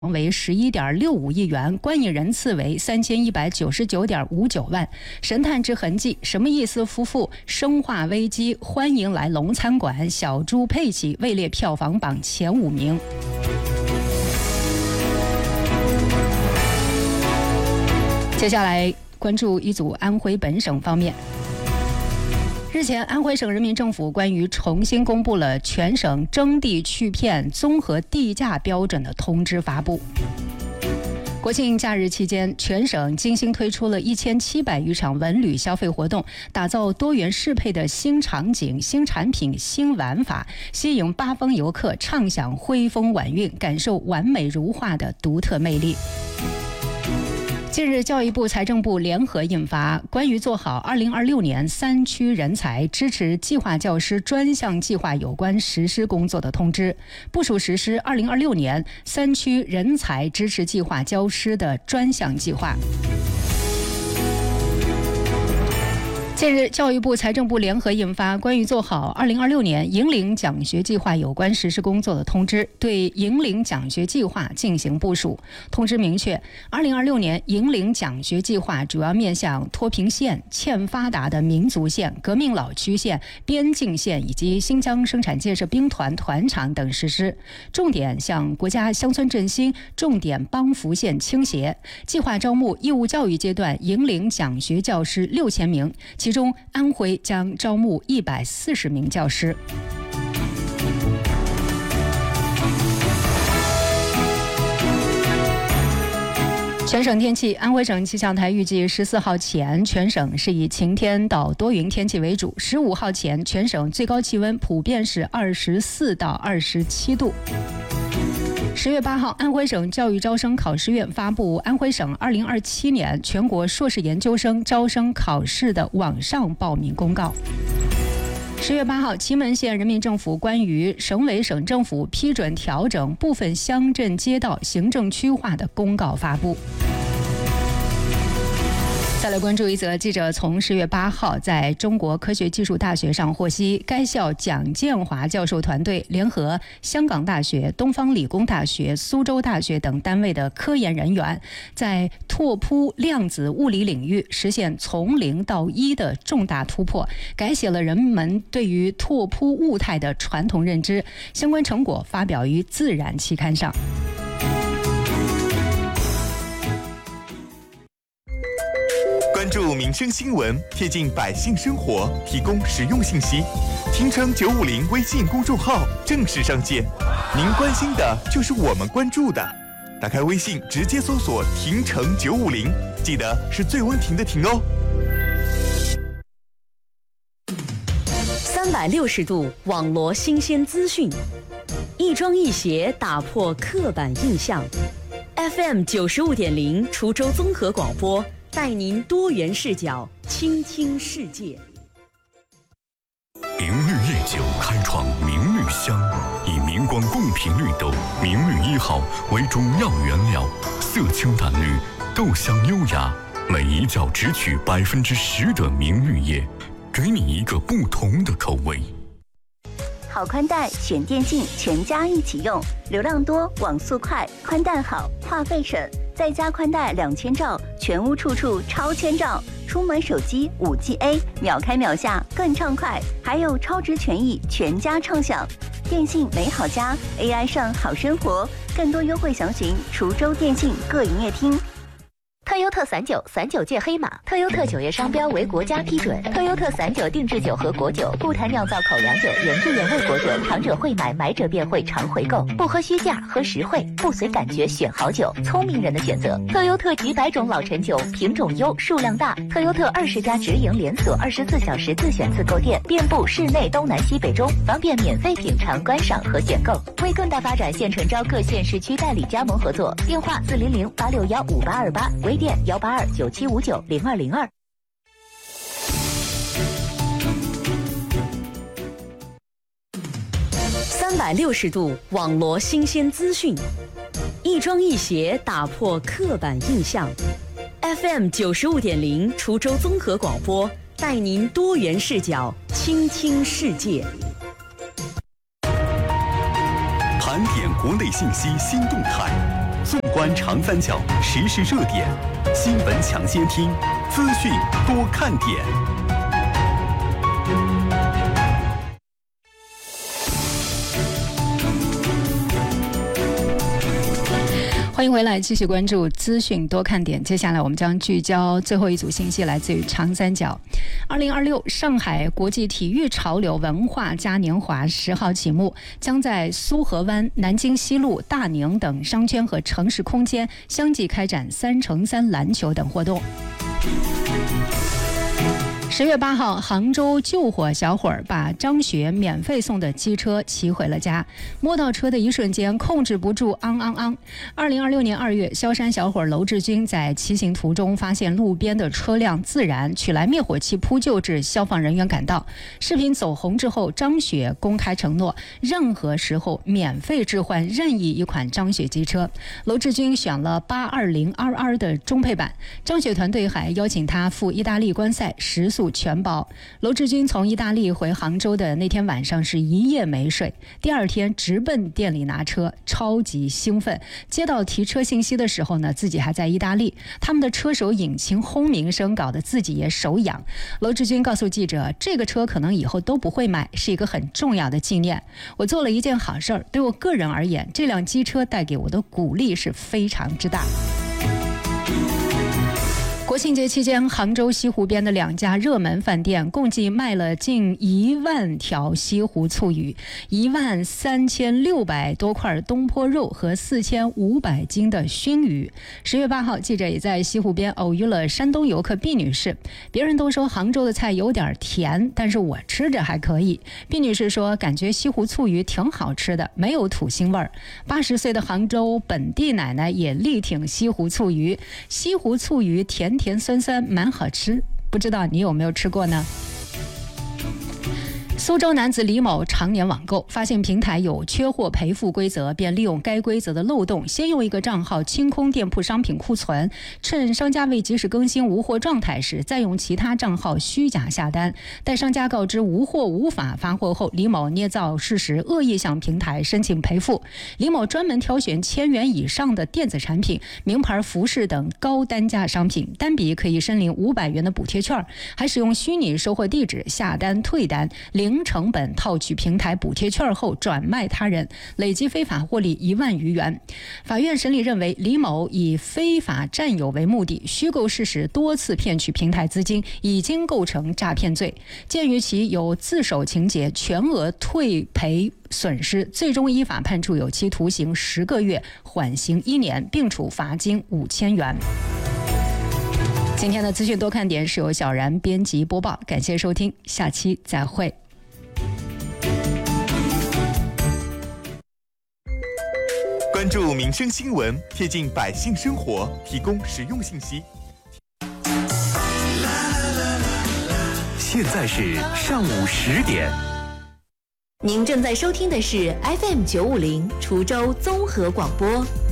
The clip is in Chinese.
为11.65亿元，观影人次为3199.59万。神探之痕迹，什么意思？夫妇，生化危机，欢迎来龙餐馆，小猪佩奇位列票房榜前5名。接下来关注一组安徽本省方面。日前，安徽省人民政府关于重新公布了全省征地去片综合地价标准的通知发布。国庆假日期间，全省精心推出了1700余场文旅消费活动，打造多元适配的新场景、新产品、新玩法，吸引八方游客畅享徽风晚韵，感受完美如画的独特魅力。近日，教育部、财政部联合印发关于做好2026年3区人才支持计划教师专项计划有关实施工作的通知，部署实施2026年3区人才支持计划教师的专项计划。近日，教育部、财政部联合印发关于做好2026年银领奖学计划有关实施工作的通知，对银领奖学计划进行部署。通知明确，2026年银领奖学计划主要面向脱贫县、欠发达的民族县、革命老区县、边境县以及新疆生产建设兵团团场等实施，重点向国家乡村振兴重点帮扶县倾斜。计划招募义务教育阶段银领奖学教师6000名，其中安徽将招募140名教师。全省天气，安徽省气象台预计14号前全省是以晴天到多云天气为主，15号前全省最高气温普遍是24到27度。10月8号，安徽省教育招生考试院发布安徽省2027年全国硕士研究生招生考试的网上报名公告。10月8号，祁门县人民政府关于省委省政府批准调整部分乡镇街道行政区划的公告发布。再来关注一则记者从10月8号在中国科学技术大学上获悉，该校蒋建华教授团队联合香港大学、东方理工大学、苏州大学等单位的科研人员，在拓扑量子物理领域实现从0到1的重大突破，改写了人们对于拓扑物态的传统认知。相关成果发表于《自然》期刊上。 关注民生新闻，贴近百姓生活，提供实用信息。听成950微信公众号正式上线，您关心的就是我们关注的。打开微信，直接搜索“听成950”，记得是最温婷的婷哦。 360度网罗新鲜资讯，一庄一协打破刻板印象。FM 95.0滁州综合广播。带您多元视角，倾听世界。 明绿夜酒开创明绿香，以明光贡品绿豆明绿1号为主要原料，色清淡绿，豆香优雅，每一角只取10%的明绿叶，给你一个不同的口味。 好宽带选电信，全家一起用，流量多，网速快，宽带好，话费省。再加宽带2000兆，全屋处处超千兆，出门手机5G秒开秒下更畅快，还有超值权益，全家畅享。电信美好家 ，AI 上好生活，更多优惠详询滁州电信各营业厅。 特优特39届黑马，特优特9月商标为国家批准。特优特39定制酒和果酒，不谈酿造口粮酒、原汁原味果酒，尝者会买，买者便会常回购。不喝虚价，喝实惠，不随感觉选好酒，聪明人的选择。特优特几百种老陈酒，品种优，数量大。特优特20家直营连锁，24小时自选自购店，遍布市内东南西北中，方便免费品尝、观赏和选购。为更大发展，现诚招各县市区代理加盟合作，电话400-861-5828，微店182-9759-0202。 360度网罗新鲜资讯，一庄一协打破刻板印象。FM 95.0滁州综合广播，带您多元视角，倾听世界。 盘点国内信息新动态，纵关长三角实时热点，新闻抢先听，资讯多看点。 欢迎回来，继续关注资讯多看点。接下来我们将聚焦最后一组信息，来自于长三角。2026上海国际体育潮流文化嘉年华10号启幕，将在苏河湾、南京西路、大宁等商圈和城市空间相继开展3×3篮球等活动。10月8号，杭州救火小伙儿把张雪免费送的机车骑回了家，摸到车的一瞬间控制不住昂昂昂。2026年2月，萧山小伙娄志军在骑行途中发现路边的车辆自燃，取来灭火器扑救至消防人员赶到。视频走红之后，张雪公开承诺任何时候免费置换任意一款张雪机车。娄志军选了820RR 的中配版，张雪团队还邀请他赴意大利观赛，食宿全包。娄志军从意大利回杭州的那天晚上是一夜没睡，第二天直奔店里拿车，超级兴奋。接到提车信息的时候呢，自己还在意大利，他们的车手引擎轰鸣声搞得自己也手痒。娄志军告诉记者，这个车可能以后都不会卖，是一个很重要的纪念。我做了一件好事儿，对我个人而言，这辆机车带给我的鼓励是非常之大。国庆节期间，杭州西湖边的2家热门饭店共计卖了近1万条西湖醋鱼，13600多块东坡肉和4500斤的熏鱼。10月8号，记者也在西湖边偶遇了山东游客毕女士。别人都说杭州的菜有点甜，但是我吃着还可以。毕女士说，感觉西湖醋鱼挺好吃的，没有土腥味儿。80岁的杭州本地奶奶也力挺西湖醋鱼，西湖醋鱼甜甜酸酸，蛮好吃，不知道你有没有吃过呢？苏州男子李某常年网购，发现平台有缺货赔付规则，便利用该规则的漏洞，先用一个账号清空店铺商品库存，趁商家未及时更新无货状态时，再用其他账号虚假下单。待商家告知无货无法发货后，李某捏造事实，恶意向平台申请赔付。李某专门挑选1000元以上的电子产品、名牌服饰等高单价商品，单笔可以申领500元的补贴券，还使用虚拟收货地址下单退单，零成本套取平台补贴券后转卖他人，累计非法获利1万余元。法院审理认为，李某以非法占有为目的，虚构事实，多次骗取平台资金，已经构成诈骗罪。鉴于其有自首情节，全额退赔损失，最终依法判处有期徒刑10个月，缓刑1年，并处罚金5000元。今天的资讯多看点是由小然编辑播报，感谢收听，下期再会。 关注民生新闻，贴近百姓生活，提供实用信息。 现在是上午10点。 您正在收听的是 FM 950滁州综合广播。